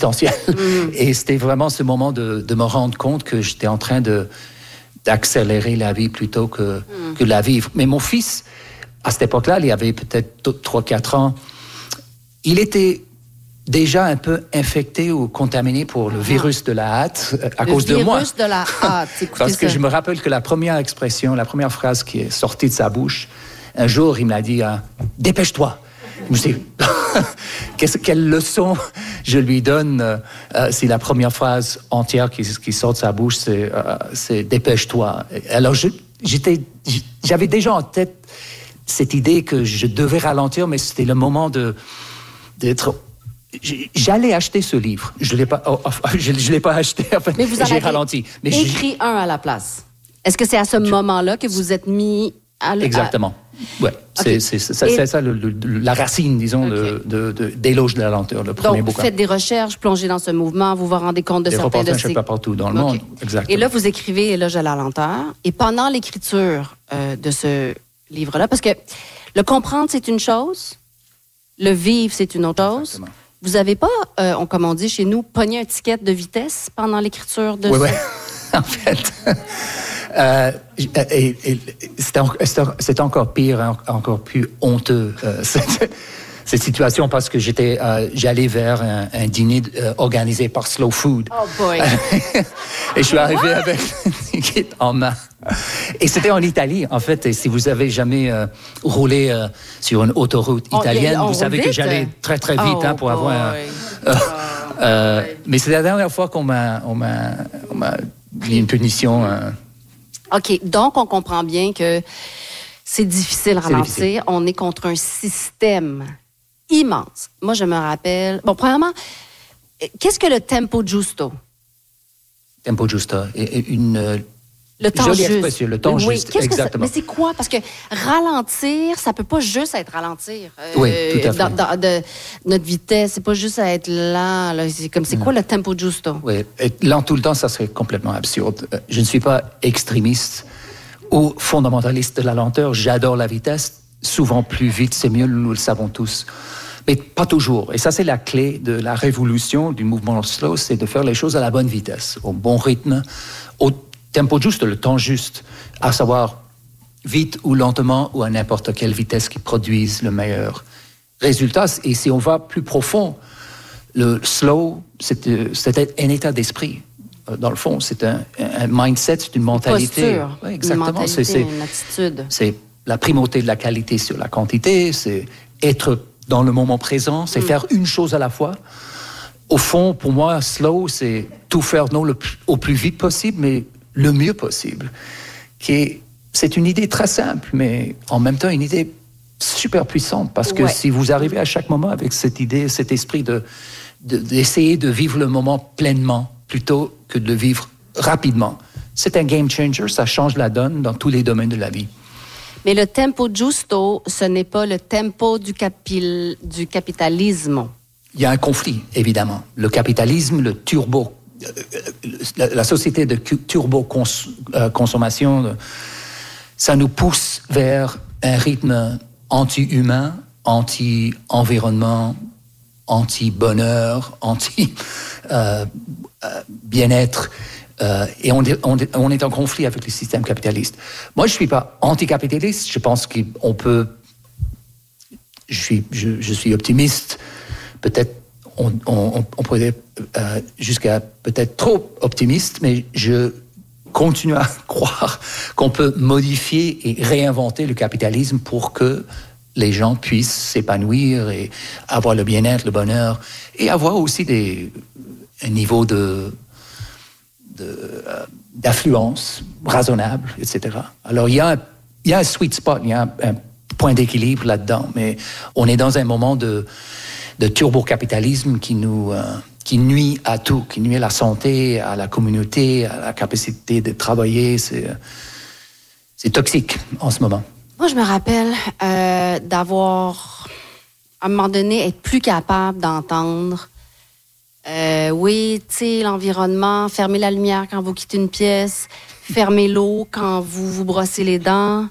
existentielle. Et c'était vraiment ce moment de me rendre compte que j'étais en train d'accélérer la vie plutôt que la vivre. Mais mon fils, à cette époque-là, il avait peut-être 3-4 ans, il était déjà un peu infecté ou contaminé pour le virus de la hâte à cause de moi. Le virus de la hâte, Parce que je me rappelle que la première expression, la première phrase qui est sortie de sa bouche, un jour, il m'a dit « Dépêche-toi ». Je me suis dit, quelle leçon je lui donne si la première phrase entière qui sort de sa bouche, c'est « Dépêche-toi ». Alors, j'avais déjà en tête cette idée que je devais ralentir, mais c'était le moment d'être... J'allais acheter ce livre. Je l'ai pas acheté. En fait, mais vous j'ai ralenti. Mais écrit un à la place. Est-ce que c'est à ce moment-là que vous êtes mis à... Exactement. Ouais. Okay. C'est ça la racine, disons, d'éloge de la lenteur, le premier bouquin. Donc, vous faites des recherches, plongez dans ce mouvement, vous vous rendez compte de certains de ces... pas partout dans le monde. Exactement. Et là, vous écrivez Éloge à la lenteur. Et pendant l'écriture de ce livre-là, parce que le comprendre, c'est une chose, le vivre, c'est une autre chose. Exactement. Vous n'avez pas, comme on dit chez nous, pogné un ticket de vitesse pendant l'écriture de Oui. En fait, c'est encore pire, encore plus honteux, cette situation, parce que j'allais vers un dîner organisé par Slow Food. Oh boy! Et je suis arrivé avec un ticket en main. Et c'était en Italie, en fait. Et si vous avez jamais roulé sur une autoroute italienne, vous savez que j'allais très, très vite pour avoir mais c'est la dernière fois qu'on m'a mis une punition. OK. Donc, on comprend bien que c'est difficile à ralentir. On est contre un système immense. Moi, je me rappelle... Bon, premièrement, qu'est-ce que le tempo giusto? Tempo giusto. Le temps jolie juste. Expression, le temps juste, exactement. Mais c'est quoi? Parce que ralentir, ça peut pas juste être ralentir. Oui, tout à fait. De notre vitesse, c'est pas juste à être lent. Là. C'est quoi le tempo giusto? Oui, être lent tout le temps, ça serait complètement absurde. Je ne suis pas extrémiste ou fondamentaliste de la lenteur. J'adore la vitesse. Souvent, plus vite, c'est mieux, nous le savons tous. Mais pas toujours. Et ça, c'est la clé de la révolution du mouvement slow, c'est de faire les choses à la bonne vitesse, au bon rythme, au tempo juste, le temps juste, à savoir vite ou lentement ou à n'importe quelle vitesse qui produise le meilleur résultat. Et si on va plus profond, le slow, c'est un état d'esprit. Dans le fond, c'est un mindset, c'est une mentalité. Posture, ouais, exactement. Une mentalité, une attitude. C'est la primauté de la qualité sur la quantité, c'est être dans le moment présent, c'est faire une chose à la fois. Au fond, pour moi, slow, c'est tout faire au plus vite possible, mais le mieux possible. C'est une idée très simple, mais en même temps une idée super puissante, parce que si vous arrivez à chaque moment avec cette idée, cet esprit d'essayer de vivre le moment pleinement, plutôt que de le vivre rapidement, c'est un game changer, ça change la donne dans tous les domaines de la vie. Mais le tempo giusto, ce n'est pas le tempo du capitalisme. Il y a un conflit, évidemment. Le capitalisme, la société de turbo-consommation, ça nous pousse vers un rythme anti-humain, anti-environnement, anti-bonheur, anti-bien-être. Et on est en conflit avec le système capitaliste. Moi, je ne suis pas anticapitaliste. Je pense qu'on peut... Je suis optimiste. Peut-être on pourrait être jusqu'à peut-être trop optimiste, mais je continue à croire qu'on peut modifier et réinventer le capitalisme pour que les gens puissent s'épanouir et avoir le bien-être, le bonheur, et avoir aussi un niveau d'affluence raisonnable, etc. Alors, il y a un sweet spot, il y a un point d'équilibre là-dedans, mais on est dans un moment de turbo-capitalisme qui nuit à tout, qui nuit à la santé, à la communauté, à la capacité de travailler. C'est toxique en ce moment. Moi, je me rappelle d'avoir, à un moment donné, être plus capable d'entendre oui, tu sais, l'environnement, fermez la lumière quand vous quittez une pièce, fermez l'eau quand vous vous brossez les dents.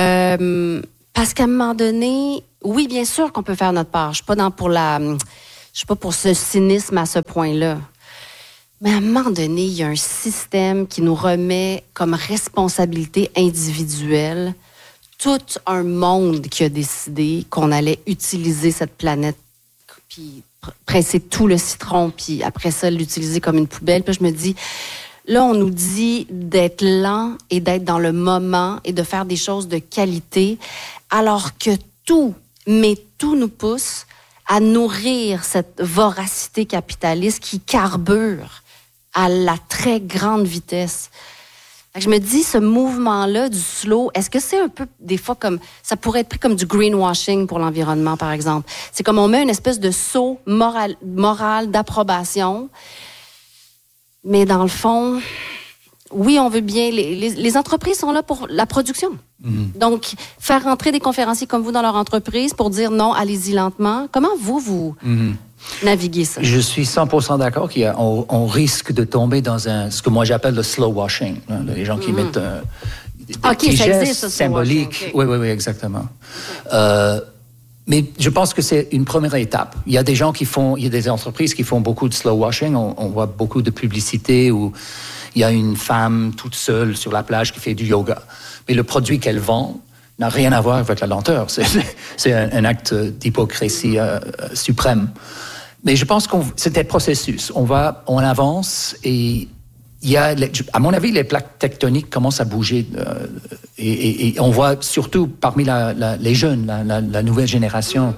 Parce qu'à un moment donné, oui, bien sûr qu'on peut faire notre part. Je suis pas pour la Je suis pas pour ce cynisme à ce point-là. Mais à un moment donné, il y a un système qui nous remet comme responsabilité individuelle tout un monde qui a décidé qu'on allait utiliser cette planète, puis presser tout le citron, puis après ça, l'utiliser comme une poubelle. Puis je me dis, là, on nous dit d'être lent et d'être dans le moment et de faire des choses de qualité, alors que tout nous pousse à nourrir cette voracité capitaliste qui carbure à la très grande vitesse. Je me dis, ce mouvement-là du slow, est-ce que c'est un peu, des fois, comme ça pourrait être pris comme du greenwashing pour l'environnement, par exemple? C'est comme on met une espèce de sceau moral d'approbation, mais dans le fond, oui, on veut bien... Les entreprises sont là pour la production. Mm-hmm. Donc, faire rentrer des conférenciers comme vous dans leur entreprise pour dire non, allez-y lentement. Comment vous naviguez ça? Je suis 100% d'accord qu'on risque de tomber dans ce que moi j'appelle le slow washing. Les gens qui mettent des petits gestes symboliques. Okay. Oui, exactement. Mais je pense que c'est une première étape. Il y a des gens il y a des entreprises qui font beaucoup de slow washing. On voit beaucoup de publicité où il y a une femme toute seule sur la plage qui fait du yoga. Mais le produit qu'elle vend n'a rien à voir avec la lenteur. C'est un acte d'hypocrisie suprême. Mais je pense que c'est un processus. On avance et il y a, à mon avis, les plaques tectoniques commencent à bouger et on voit surtout parmi les jeunes, la nouvelle génération,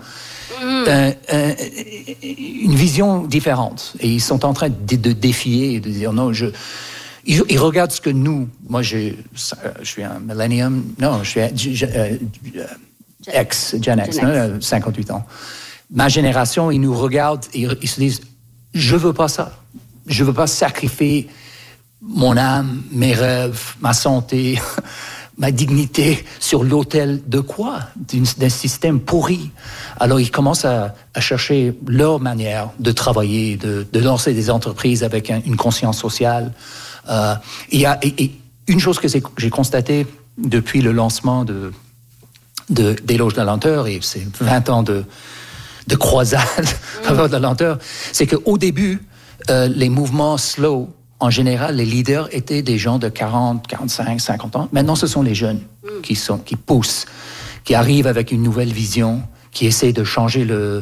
une vision différente. Et ils sont en train de défier et de dire non, ils regardent ce que nous... Moi, je suis un millennium. Non, je suis Gen X, 58 ans. Ma génération, ils nous regardent et ils se disent « Je veux pas ça. Je veux pas sacrifier mon âme, mes rêves, ma santé, ma dignité sur l'autel de quoi? D'un système pourri. » Alors, ils commencent à chercher leur manière de travailler, de lancer des entreprises avec une conscience sociale. Et une chose que j'ai constatée depuis le lancement d'Éloge de la lenteur, et c'est 20 ans de croisade en faveur de la lenteur, c'est qu'au début, les mouvements slow, en général, les leaders étaient des gens de 40, 45, 50 ans. Maintenant, ce sont les jeunes qui poussent, qui arrivent avec une nouvelle vision, qui essaient de changer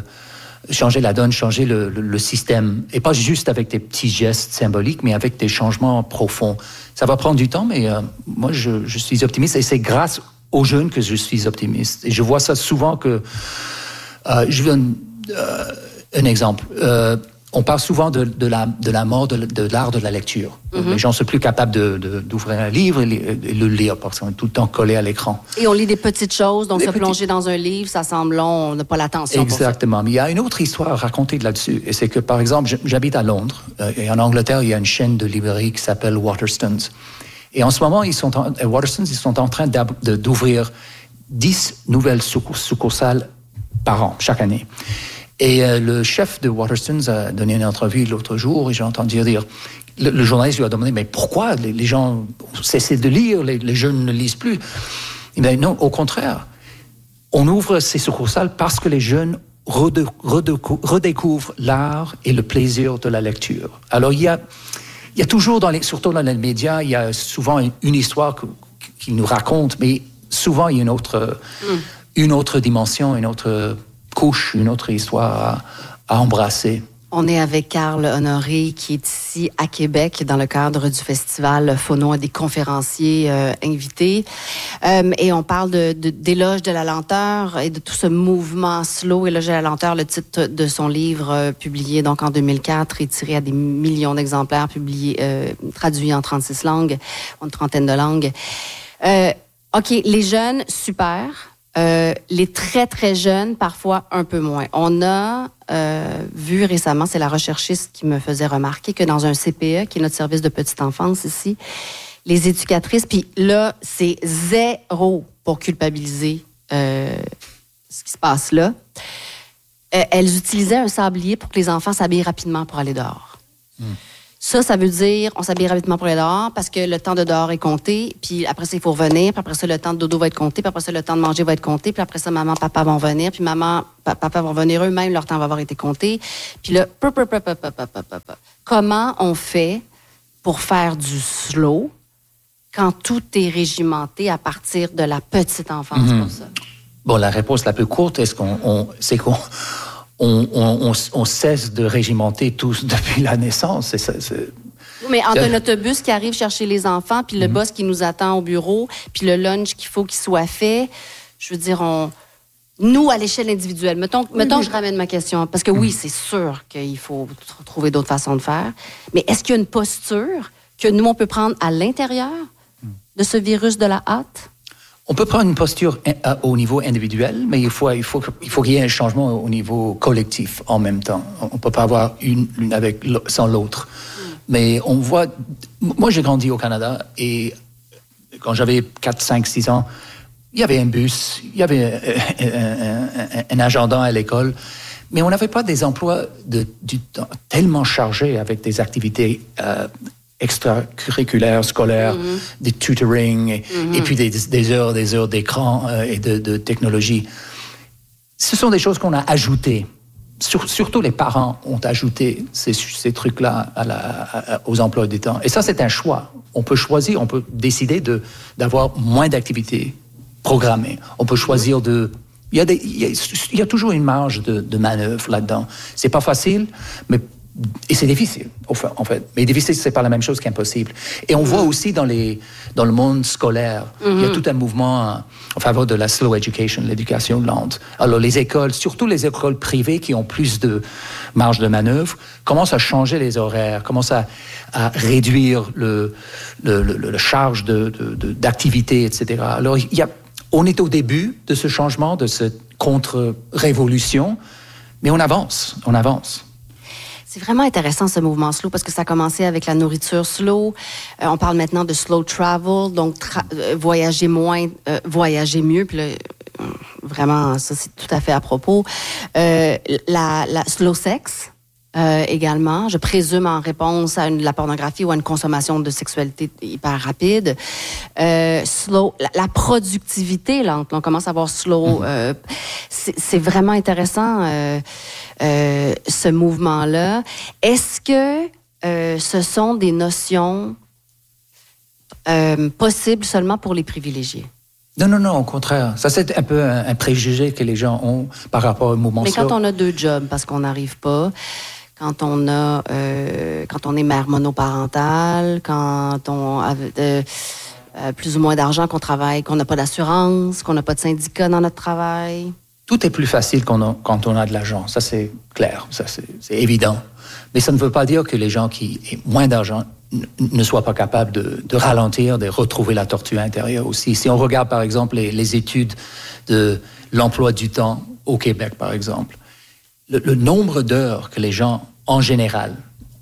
la donne, changer le système. Et pas juste avec des petits gestes symboliques, mais avec des changements profonds. Ça va prendre du temps, mais moi, je suis optimiste. Et c'est grâce aux jeunes que je suis optimiste. Et je vois ça souvent que... je veux un exemple. On parle souvent de la mort de l'art de la lecture. Mm-hmm. Les gens sont plus capables d'ouvrir un livre et le lire parce qu'on est tout le temps collé à l'écran. Et on lit des petites choses, donc plonger dans un livre, ça semble long, on n'a pas l'attention. Exactement. Mais il y a une autre histoire à raconter là-dessus. Et c'est que, par exemple, j'habite à Londres. Et en Angleterre, il y a une chaîne de librairie qui s'appelle Waterstones. Et en ce moment, Waterstones, ils sont en train d'ouvrir 10 nouvelles succursales par an, chaque année. Et le chef de Waterstones a donné une entrevue l'autre jour et j'ai entendu dire, le journaliste lui a demandé, mais pourquoi les gens cessent de lire, les jeunes ne lisent plus? Il m'a dit, non, au contraire, on ouvre ces succursales parce que les jeunes redécouvrent l'art et le plaisir de la lecture. Alors il y a toujours, surtout dans les médias, il y a souvent une histoire qu'ils nous racontent, mais souvent il y a une autre dimension, une autre couche, une autre histoire à embrasser. On est avec Carl Honoré qui est ici à Québec dans le cadre du festival Phono, des conférenciers invités. Et on parle d'Éloge de la lenteur et de tout ce mouvement slow, Éloge de la lenteur, le titre de son livre publié donc en 2004 et tiré à des millions d'exemplaires, traduit en 36 langues, une trentaine de langues. OK, les jeunes, super. Les très, très jeunes, parfois un peu moins. On a vu récemment, c'est la recherchiste qui me faisait remarquer que dans un CPE, qui est notre service de petite enfance ici, les éducatrices, puis là, c'est zéro pour culpabiliser ce qui se passe là. Elles utilisaient un sablier pour que les enfants s'habillent rapidement pour aller dehors. Ça veut dire on s'habille rapidement pour aller dehors parce que le temps de dehors est compté, puis après ça, il faut revenir, puis après ça, le temps de dodo va être compté, puis après ça, le temps de manger va être compté, puis après ça, maman, papa vont venir, puis papa vont venir eux-mêmes, leur temps va avoir été compté. Puis là, comment on fait pour faire du slow quand tout est régimenté à partir de la petite enfance pour ça? Bon, la réponse la plus courte, c'est qu'on cesse de régimenter tous depuis la naissance. Mais entre un autobus qui arrive chercher les enfants, puis le boss qui nous attend au bureau, puis le lunch qu'il faut qu'il soit fait, je veux dire, nous, à l'échelle individuelle, mettons je ramène ma question, parce que oui, c'est sûr qu'il faut trouver d'autres façons de faire, mais est-ce qu'il y a une posture que nous, on peut prendre à l'intérieur de ce virus de la hâte? On peut prendre une posture au niveau individuel, mais il faut qu'il y ait un changement au niveau collectif en même temps. On ne peut pas avoir une sans l'autre. Mais on voit... Moi, j'ai grandi au Canada et quand j'avais 4, 5, 6 ans, il y avait un bus, il y avait un agenda à l'école, mais on n'avait pas des emplois du temps tellement chargés avec des activités extracurriculaires, scolaires, des tutoring, et puis des heures d'écran et de technologie. Ce sont des choses qu'on a ajoutées. Surtout les parents ont ajouté ces trucs-là aux emplois du temps. Et ça, c'est un choix. On peut choisir, on peut décider d'avoir moins d'activités programmées. On peut choisir il y a toujours une marge de manœuvre là-dedans. C'est pas facile, et c'est difficile, en fait. Mais difficile, c'est pas la même chose qu'impossible. Et on voit aussi dans le monde scolaire, il y a tout un mouvement en faveur de la slow education, l'éducation lente. Alors les écoles, surtout les écoles privées qui ont plus de marge de manœuvre, commencent à changer les horaires, commencent à réduire le charge d'activités, etc. Alors on est au début de ce changement, de cette contre-révolution, mais on avance. C'est vraiment intéressant ce mouvement slow parce que ça a commencé avec la nourriture slow. On parle maintenant de slow travel, donc voyager moins, voyager mieux. Puis là, vraiment, ça c'est tout à fait à propos. La slow sex également, je présume en réponse à la pornographie ou à une consommation de sexualité hyper rapide. Slow, la productivité lente, on commence à voir slow. C'est vraiment intéressant. Ce mouvement-là. Est-ce que ce sont des notions possibles seulement pour les privilégiés? Non, au contraire. Ça, c'est un peu un préjugé que les gens ont par rapport au mouvement slow. Mais quand on a 2 jobs, parce qu'on n'arrive pas, quand on est mère monoparentale, quand on a plus ou moins d'argent, qu'on travaille, qu'on n'a pas d'assurance, qu'on n'a pas de syndicat dans notre travail... Tout est plus facile quand on a de l'argent. Ça, c'est clair. Ça, c'est évident. Mais ça ne veut pas dire que les gens qui ont moins d'argent ne soient pas capables de ralentir, de retrouver la tortue intérieure aussi. Si on regarde, par exemple, les études de l'emploi du temps au Québec, par exemple, le nombre d'heures que les gens, en général,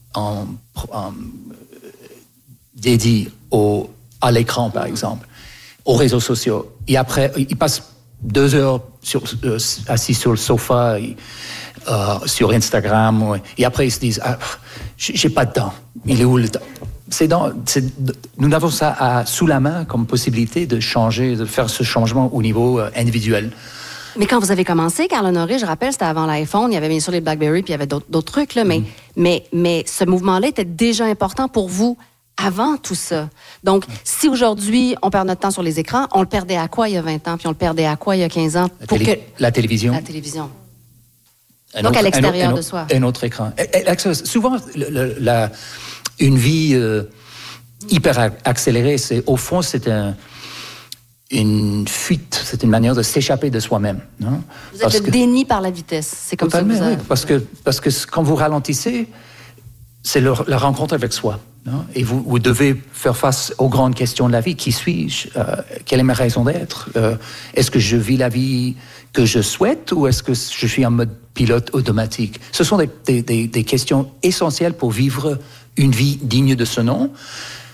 dédient à l'écran, par exemple, aux réseaux sociaux, et après, ils passent 2 heures assis sur le sofa, sur Instagram, et après ils se disent j'ai pas de temps. Il est où le temps? Nous avons ça sous la main comme possibilité de changer, de faire ce changement au niveau individuel. Mais quand vous avez commencé, Carl Honoré, je rappelle, c'était avant l'iPhone, il y avait bien sûr les BlackBerry, puis il y avait d'autres trucs, là, mais ce mouvement-là était déjà important pour vous avant tout ça. Donc, si aujourd'hui, on perd notre temps sur les écrans, on le perdait à quoi il y a 20 ans, puis on le perdait à quoi il y a 15 ans? La télévision. La télévision. Donc, à l'extérieur de soi. Un autre écran. Souvent, une vie hyper accélérée, au fond, c'est une fuite, c'est une manière de s'échapper de soi-même. Non? Vous êtes le déni par la vitesse. C'est comme ça que vous avez... Oui, parce que quand vous ralentissez, c'est la rencontre avec soi. Non? Et vous devez faire face aux grandes questions de la vie. Qui suis-je? Quelle est ma raison d'être? Est-ce que je vis la vie que je souhaite ou est-ce que je suis en mode pilote automatique? Ce sont des questions essentielles pour vivre une vie digne de ce nom.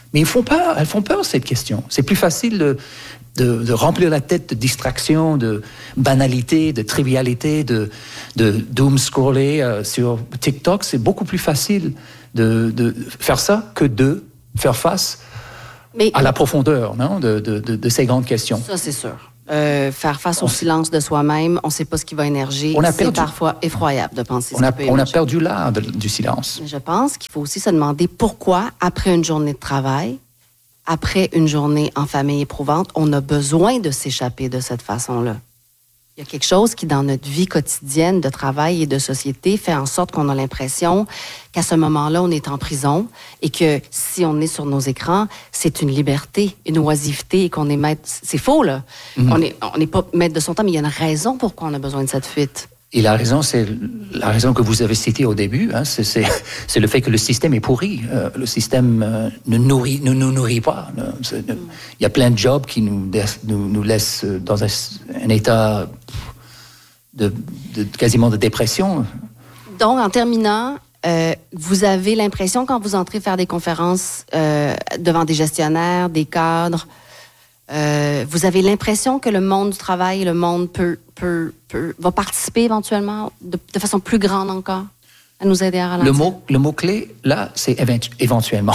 Mais elles font peur, cette question. C'est plus facile de remplir la tête de distractions, de banalités, de trivialités, de doom scroller sur TikTok. C'est beaucoup plus facile de faire ça que de faire face à la profondeur, non, de ces grandes questions. Ça, c'est sûr. Faire face au silence de soi-même, on ne sait pas ce qui va émerger. C'est parfois effroyable de penser ça. On a perdu l'art du silence. Mais je pense qu'il faut aussi se demander pourquoi, après une journée de travail, après une journée en famille éprouvante, on a besoin de s'échapper de cette façon-là. Il y a quelque chose qui, dans notre vie quotidienne de travail et de société, fait en sorte qu'on a l'impression qu'à ce moment-là, on est en prison et que si on est sur nos écrans, c'est une liberté, une oisiveté et qu'on est maître... C'est faux, là. Mm-hmm. On n'est pas maître de son temps, mais il y a une raison pourquoi on a besoin de cette fuite. Et la raison, c'est la raison que vous avez citée au début, hein, c'est le fait que le système est pourri. Le système ne nous nourrit pas. Il y a plein de jobs qui nous laissent dans un état de quasiment de dépression. Donc, en terminant, vous avez l'impression, quand vous entrez faire des conférences devant des gestionnaires, des cadres, vous avez l'impression que le monde du travail, le monde va participer éventuellement de façon plus grande encore à nous aider à ralentir? Le mot-clé, là, c'est éventuellement.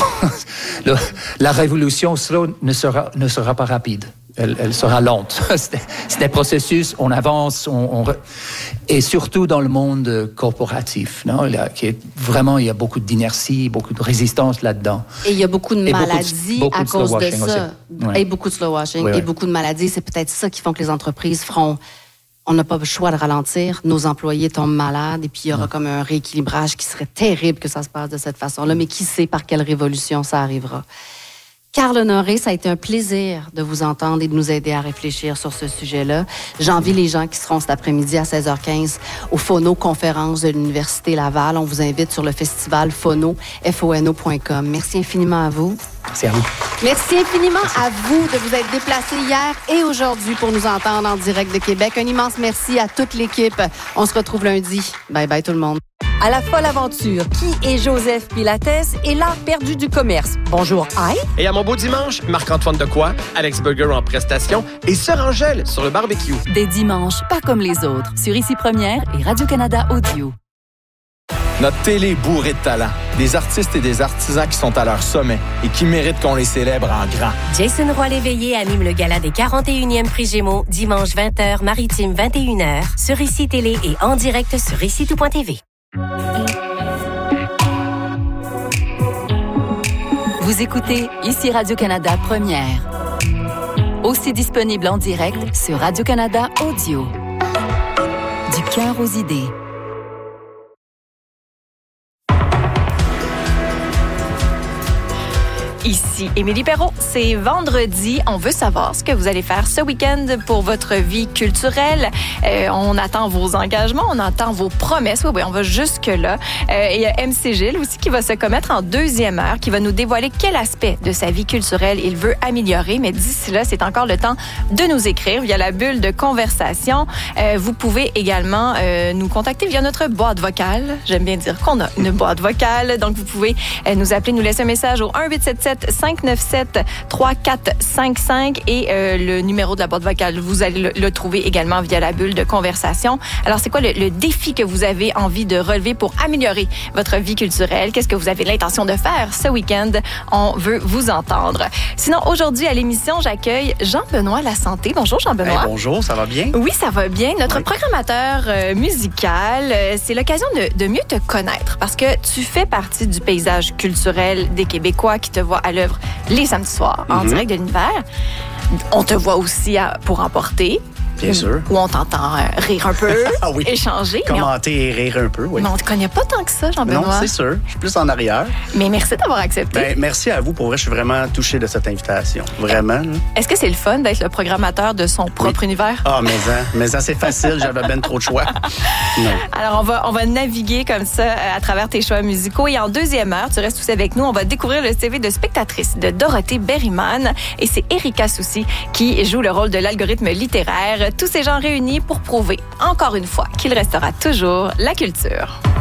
La révolution slow ne sera pas rapide. Elle sera lente. C'est un processus, on avance, et surtout dans le monde corporatif, non? Il y a beaucoup d'inertie, beaucoup de résistance là-dedans. Et il y a beaucoup de maladies à cause de ça. Ouais. Et beaucoup de slow washing, et beaucoup de maladies. C'est peut-être ça qui font que les entreprises feront... On n'a pas le choix de ralentir. Nos employés tombent malades et puis il y aura comme un rééquilibrage qui serait terrible que ça se passe de cette façon-là. Mais qui sait par quelle révolution ça arrivera? Carl Honoré, ça a été un plaisir de vous entendre et de nous aider à réfléchir sur ce sujet-là. J'envie les gens qui seront cet après-midi à 16h15 au Phono Conférence de l'Université Laval. On vous invite sur le festival Phono, fono.com. Merci infiniment à vous. Merci à vous. Merci infiniment à vous de vous être déplacés hier et aujourd'hui pour nous entendre en direct de Québec. Un immense merci à toute l'équipe. On se retrouve lundi. Bye bye tout le monde. À la folle aventure, qui est Joseph Pilates et l'art perdu du commerce? Bonjour, aïe! Et à mon beau dimanche, Marc-Antoine Decoy, Alex Burger en prestation et Sœur Angèle sur le barbecue. Des dimanches pas comme les autres, sur Ici Première et Radio-Canada Audio. Notre télé est bourrée de talent, des artistes et des artisans qui sont à leur sommet et qui méritent qu'on les célèbre en grand. Jason Roy-Léveillé anime le gala des 41e Prix Gémeaux, dimanche 20h, maritime 21h, sur Ici Télé et en direct sur icitout.tv. Vous écoutez Ici Radio-Canada Première. Aussi disponible en direct sur Radio-Canada Audio. Du cœur aux idées. Ici Émilie Perrault, c'est vendredi. On veut savoir ce que vous allez faire ce week-end pour votre vie culturelle. On attend vos engagements, on attend vos promesses. Oui, on va jusque-là. Il y a MC Gilles aussi qui va se commettre en deuxième heure, qui va nous dévoiler quel aspect de sa vie culturelle il veut améliorer. Mais d'ici là, c'est encore le temps de nous écrire via la bulle de conversation. Vous pouvez également nous contacter via notre boîte vocale. J'aime bien dire qu'on a une boîte vocale. Donc, vous pouvez nous appeler, nous laisser un message au 1-877-597-3455 et le numéro de la boîte vocale, vous allez le trouver également via la bulle de conversation. Alors, c'est quoi le défi que vous avez envie de relever pour améliorer votre vie culturelle? Qu'est-ce que vous avez l'intention de faire ce week-end? On veut vous entendre. Sinon, aujourd'hui, à l'émission, j'accueille Jean-Benoît Lasanté. Bonjour, Jean-Benoît. Hey, bonjour, ça va bien? Oui, ça va bien. Notre programmateur musical, c'est l'occasion de mieux te connaître parce que tu fais partie du paysage culturel des Québécois qui te voient à l'œuvre les samedis soirs en direct de l'univers. On te voit aussi pour emporter. Bien sûr. Où on t'entend rire un peu, ah oui. Échanger. Commenter et rire un peu, oui. Mais on te connaît pas tant que ça, Jean-Benoît. Non, c'est sûr. Je suis plus en arrière. Mais merci d'avoir accepté. Ben, merci à vous. Pour vrai, je suis vraiment touché de cette invitation. Vraiment. Est-ce que c'est le fun d'être le programmateur de son propre univers? Ah, mais c'est facile. J'avais ben trop de choix. Non. Alors, on va naviguer comme ça à travers tes choix musicaux. Et en deuxième heure, tu restes tous avec nous. On va découvrir le CV de spectatrice de Dorothée Berryman. Et c'est Erika Soucy qui joue le rôle de l'algorithme littéraire. Tous ces gens réunis pour prouver, encore une fois, qu'il restera toujours la culture.